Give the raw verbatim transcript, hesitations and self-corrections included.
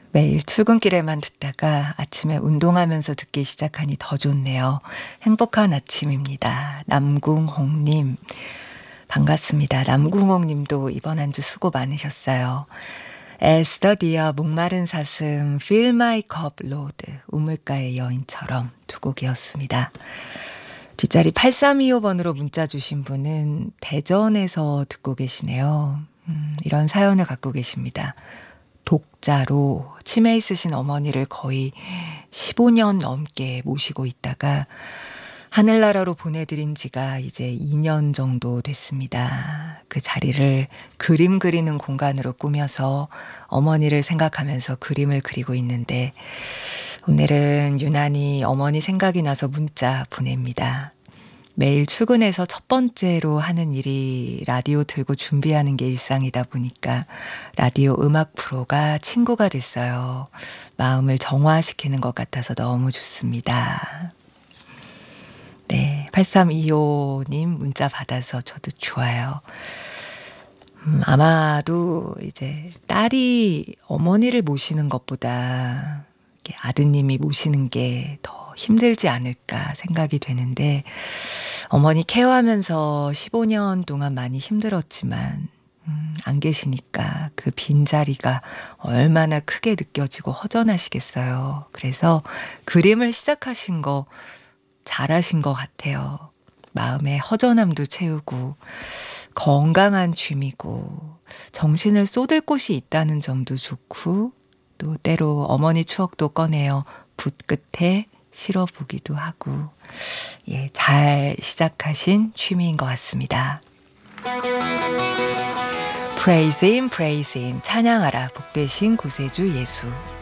매일 출근길에만 듣다가 아침에 운동하면서 듣기 시작하니 더 좋네요. 행복한 아침입니다. 남궁홍님. 반갑습니다. 남궁홍님도 이번 한 주 수고 많으셨어요. 에스더디어 목마른 사슴 Fill My Cup Lord 우물가의 여인처럼 두 곡이었습니다. 뒷자리 팔삼이오 번으로 문자 주신 분은 대전에서 듣고 계시네요. 음, 이런 사연을 갖고 계십니다. 독자로 치매 있으신 어머니를 거의 십오 년 넘게 모시고 있다가 하늘나라로 보내드린 지가 이제 이 년 정도 됐습니다. 그 자리를 그림 그리는 공간으로 꾸며서 어머니를 생각하면서 그림을 그리고 있는데 오늘은 유난히 어머니 생각이 나서 문자 보냅니다. 매일 출근해서 첫 번째로 하는 일이 라디오 틀고 준비하는 게 일상이다 보니까 라디오 음악 프로가 친구가 됐어요. 마음을 정화시키는 것 같아서 너무 좋습니다. 네, 팔삼이오 님 문자 받아서 저도 좋아요. 음, 아마도 이제 딸이 어머니를 모시는 것보다 이렇게 아드님이 모시는 게 더 힘들지 않을까 생각이 되는데 어머니 케어하면서 십오 년 동안 많이 힘들었지만 음, 안 계시니까 그 빈자리가 얼마나 크게 느껴지고 허전하시겠어요. 그래서 그림을 시작하신 거 잘하신 것 같아요. 마음의 허전함도 채우고 건강한 취미고 정신을 쏟을 곳이 있다는 점도 좋고 또 때로 어머니 추억도 꺼내어 붓 끝에 실어보기도 하고 예, 잘 시작하신 취미인 것 같습니다. Praise Him, Praise Him 찬양하라 복되신 구세주 예수.